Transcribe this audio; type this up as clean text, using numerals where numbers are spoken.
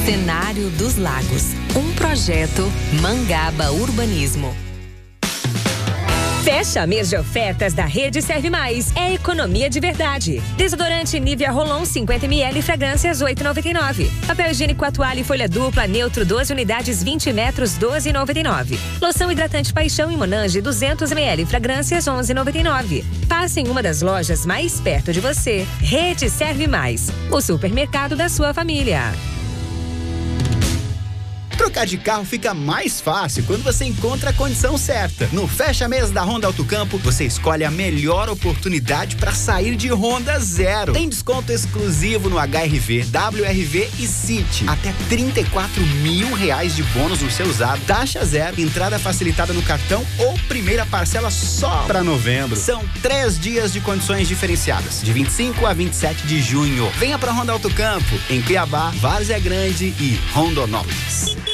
Cenário dos Lagos, um projeto Mangaba Urbanismo. Fecha mês de ofertas da Rede Serve Mais. É economia de verdade. Desodorante Nivea Rolon 50ml fragrâncias 8,99. Papel higiênico Atuale folha dupla neutro 12 unidades 20 metros 12,99. Loção hidratante Paixão e Monange 200ml fragrâncias 11,99. Passe em uma das lojas mais perto de você. Rede Serve Mais, o supermercado da sua família. Trocar de carro fica mais fácil quando você encontra a condição certa. No Fecha Mês da Honda Auto Campo, você escolhe a melhor oportunidade para sair de Honda zero. Tem desconto exclusivo no HRV, WRV e City. Até R$34 mil de bônus no seu usado. Taxa zero, entrada facilitada no cartão ou primeira parcela só para novembro. São 3 dias de condições diferenciadas, de 25 a 27 de junho. Venha para Honda Auto Campo, em Cuiabá, Várzea Grande e Rondonópolis.